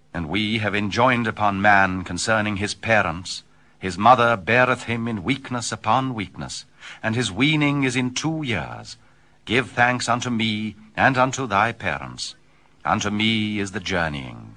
And we have enjoined upon man concerning his parents, his mother beareth him in weakness upon weakness, and his weaning is in 2 years. Give thanks unto me and unto thy parents. Unto me is the journeying.